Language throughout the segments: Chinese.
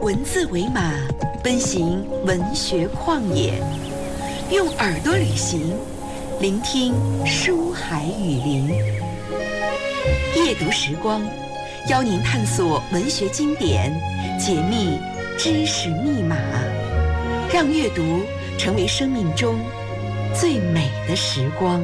文字为马，奔行文学旷野，用耳朵旅行，聆听书海雨林。夜读时光，邀您探索文学经典，解密知识密码，让阅读成为生命中最美的时光。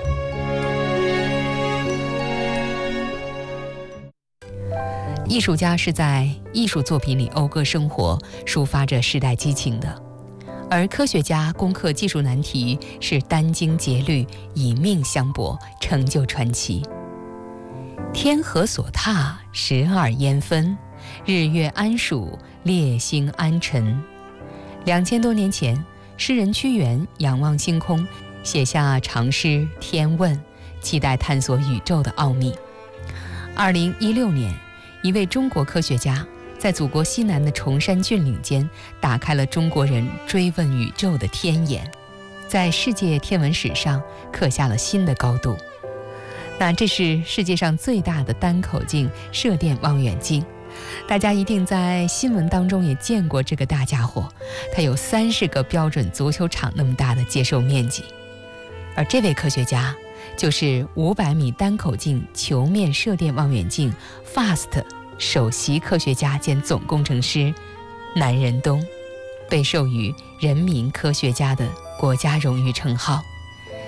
艺术家是在艺术作品里讴歌生活，抒发着时代激情的；而科学家攻克技术难题，是殚精竭虑，以命相搏，成就传奇。天河所踏，12烟分，日月安属，列星安辰。2000多年前，诗人屈原仰望星空，写下长诗《天问》，期待探索宇宙的奥秘。2016年，一位中国科学家在祖国西南的崇山峻岭间，打开了中国人追问宇宙的天眼，在世界天文史上刻下了新的高度。那这是世界上最大的单口径射电望远镜，大家一定在新闻当中也见过这个大家伙，它有30个标准足球场那么大的接受面积。而这位科学家就是500米单口径球面射电望远镜 FAST 首席科学家兼总工程师南仁东，被授予人民科学家的国家荣誉称号。